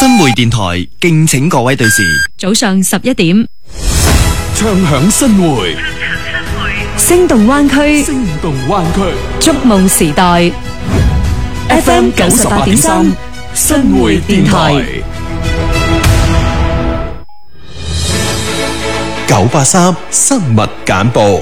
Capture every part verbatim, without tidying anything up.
新會電台敬請各位對視。 早上十一點， 唱響新會， 聲動灣區， 聲動灣區， 觸夢時代。F M 九十八點三，新會電台。 九八三新聞簡報。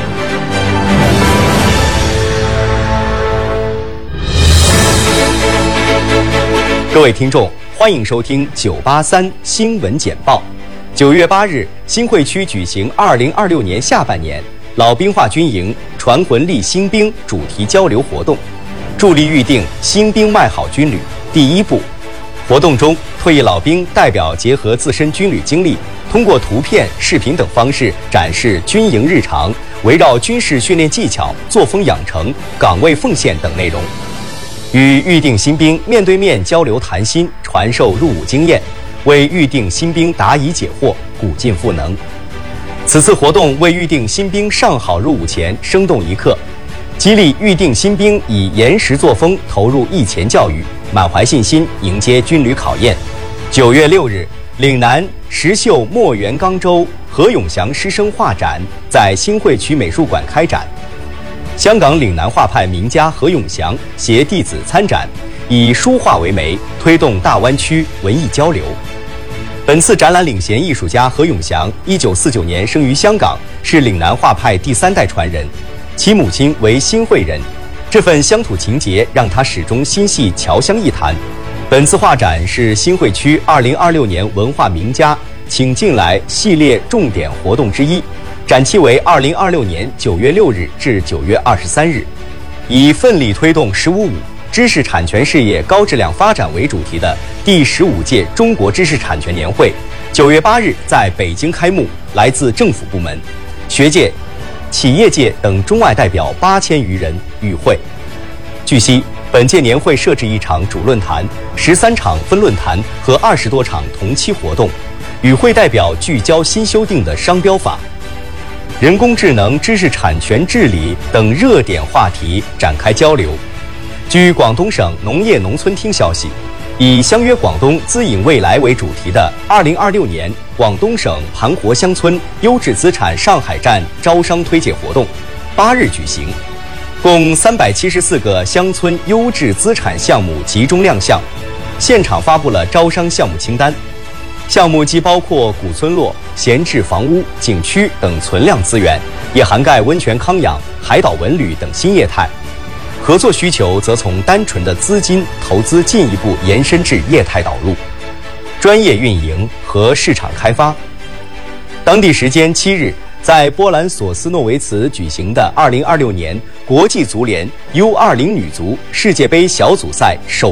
各位聽眾，歡迎收聽九八三新聞簡報。九月八日，新會區舉行二零二六年下半年老兵化軍營傳魂立新兵主題交流活動，助力預定新兵邁好軍旅第一步。活動中，退役老兵代表結合自身軍旅經歷，通過圖片、視頻等方式展示軍營日常，圍繞軍事訓練技巧、作風養成、崗位奉獻等內容，與預定新兵面對面交流談心，傳授入伍經驗，為預定新兵答疑解惑，鼓勁賦能。此次活動為預定新兵上好入伍前生動一刻，激勵預定新兵以嚴實作風投入役前教育，滿懷信心迎接軍旅考驗。九月六日，嶺南石秀墨園岡州何永祥師生畫展在新會區美術館開展。香港嶺南畫派名家何永祥攜弟子參展，以書畫為媒，推動大灣區文藝交流。本次展覽領銜藝術家何永祥，一九四九年生於香港，是嶺南畫派第三代傳人，其母親為新會人，這份鄉土情結讓他始終心繫僑鄉一談。本次畫展是新會區二零二六年文化名家請進來系列重點活動之一。展期為二零二六年九月六日至九月二十三日，以奮力推動“十五五”知識產權事業高質量發展為主題的第十五屆中國知識產權年會，九月八日在北京開幕。來自政府部門、學界、企業界等中外代表八千餘人與會。據悉，本屆年會設置一場主論壇、十三場分論壇和二十多場同期活動，與會代表聚焦新修訂的商標法、人工智能、知識產權治理等熱點話題展開交流。據廣東省農業農村廳消息，以相約廣東資引未來為主題的二零二六年廣東省盤活鄉村優質資產上海站招商推介活動八日舉行，共三百七十四個鄉村優質資產項目集中亮相，現場發布了招商項目清單。項目既包括古村落、閒置房屋、景區等存量資源，也涵蓋溫泉康養、海島文旅等新業態。合作需求則從單純的資金投資進一步延伸至業態導入、專業運營和市場開發。當地時間七日，在波蘭索斯諾維茨舉行的二零二六年國際足聯 U 二十女足世界杯小組賽首